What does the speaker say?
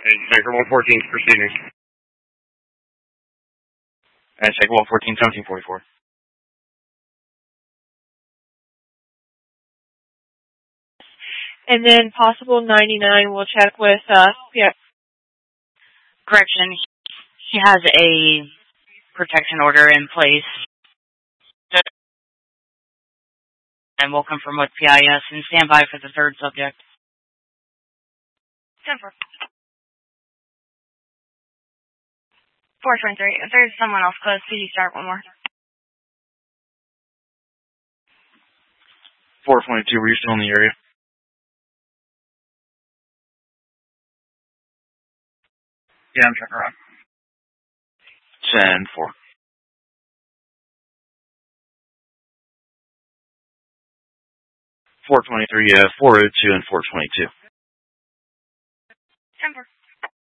Tanker 114 is proceeding. Tanker 114, 1744. And then possible 99, we'll check with, yeah. Correction, he has a protection order in place. And we'll confirm with PIS and stand by for the third subject. 10-4. 423. If there's someone else close, could you start one more? 422, were you still in the area? Yeah, I'm checking around. 10-4. 423, 402 and 422. 10-4.